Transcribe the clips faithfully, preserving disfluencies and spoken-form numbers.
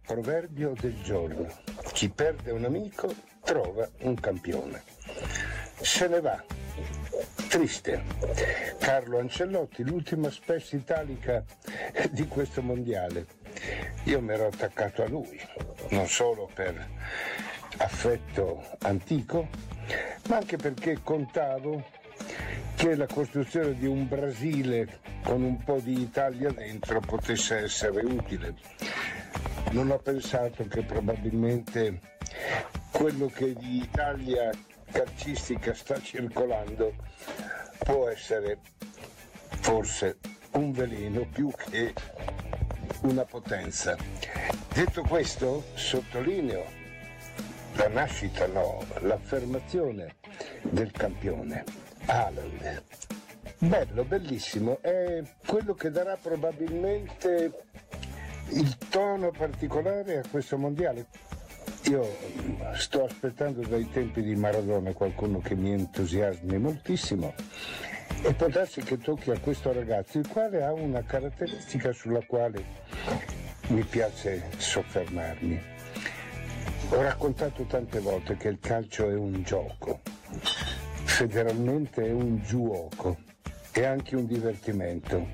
proverbio del giorno: chi perde un amico trova un campione. Se ne va, triste, Carlo Ancelotti, l'ultima spes italica di questo mondiale. Io mi ero attaccato a lui, non solo per affetto antico, ma anche perché contavo che la costruzione di un Brasile con un po' di Italia dentro potesse essere utile. Non ho pensato che probabilmente quello che di Italia calcistica sta circolando può essere forse un veleno più che una potenza. Detto questo, sottolineo la nascita, no, l'affermazione del campione, Haaland. Bello, bellissimo, è quello che darà probabilmente il tono particolare a questo mondiale. Io sto aspettando dai tempi di Maradona qualcuno che mi entusiasmi moltissimo, e può darsi che tocchi a questo ragazzo, il quale ha una caratteristica sulla quale mi piace soffermarmi. Ho raccontato tante volte che il calcio è un gioco, federalmente è un giuoco, è anche un divertimento.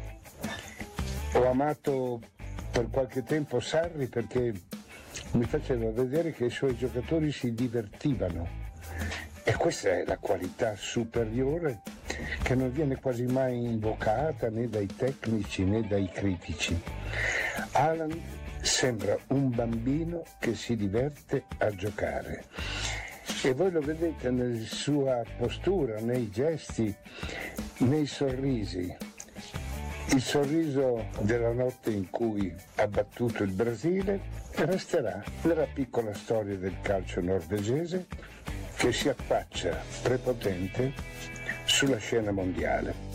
Ho amato per qualche tempo Sarri perché mi faceva vedere che i suoi giocatori si divertivano, e questa è la qualità superiore che non viene quasi mai invocata né dai tecnici né dai critici. Haaland sembra un bambino che si diverte a giocare, e voi lo vedete nella sua postura, nei gesti, nei sorrisi. Il sorriso della notte in cui ha battuto il Brasile resterà nella piccola storia del calcio norvegese che si affaccia prepotente sulla scena mondiale.